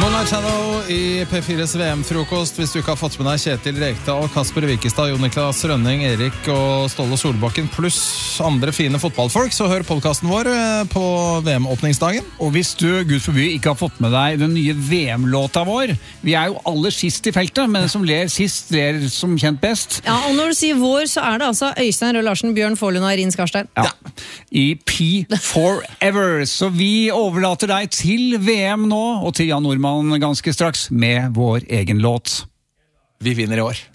Moonlight Shadow i P4s VM-frokost. Hvis du ikke har fått med deg Kjetil Rekdal, Kasper Wikestad, Jon Niklas Rønning, Erik og Ståle Solbakken pluss andre fine fotballfolk, så hør podcasten vår på VM-åpningsdagen. Og hvis du, Gud forby, ikke har fått med deg den nye VM-låta vår, vi jo aller sist i feltet, men som ler sist, ler som kjent best. Ja, og når du sier vår, så det altså Øystein Rød Larsen, Bjørn Forlund og Irin Skarstein. Ja, i P Forever. Så vi overlater deg til VM nå, og til Jan Normann ganske straks med vår egen låt. Vi vinner i år.